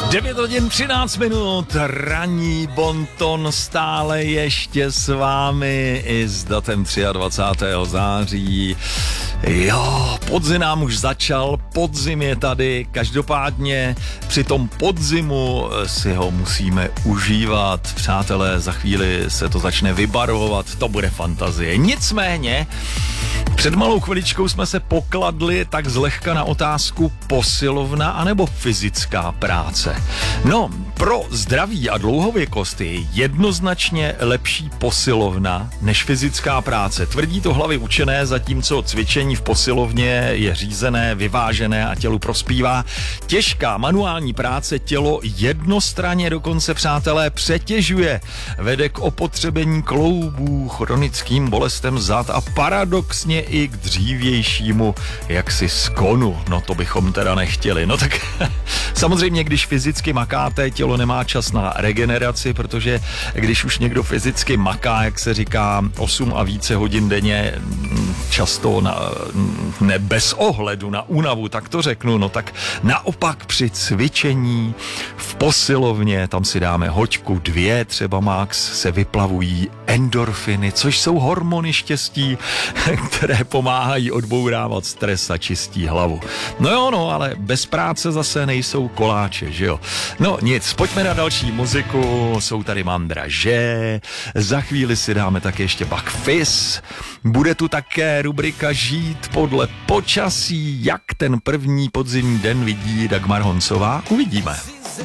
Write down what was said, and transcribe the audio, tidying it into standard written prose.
9 hodin 13 minut, ranní bonton stále ještě s vámi i s datem 23. září. Jo, podzim nám už začal, podzim je tady, každopádně při tom podzimu si ho musíme užívat. Přátelé, za chvíli se to začne vybarvovat, to bude fantazie. Nicméně, před malou chviličkou jsme se pokladli tak zlehka na otázku posilovna anebo fyzická práce. No, pro zdraví a dlouhověkost je jednoznačně lepší posilovna než fyzická práce. Tvrdí to hlavy učené, zatímco cvičení v posilovně je řízené, vyvážené a tělu prospívá. Těžká manuální práce tělo jednostranně dokonce, přátelé, přetěžuje. Vede k opotřebení kloubů, chronickým bolestem zad a paradoxně i k dřívějšímu jaksi skonu. No to bychom teda nechtěli. No tak samozřejmě, když fyzicky makáte, tělo nemá čas na regeneraci, protože když už někdo fyzicky maká, jak se říká, 8 a více hodin denně, často ne bez ohledu na únavu, tak to řeknu, no tak naopak při cvičení v posilovně, tam si dáme hoďku, 2 třeba max, se vyplavují endorfiny, což jsou hormony štěstí, které pomáhají odbourávat stres a čistí hlavu. No jo, no, ale bez práce zase nejsou koláče, že jo? No nic, pojďme na další muziku, jsou tady Mandraže, za chvíli si dáme tak ještě Buck Fizz, bude tu také rubrika Žít podle počasí, jak ten první podzimní den vidí Dagmar Honcová, uvidíme.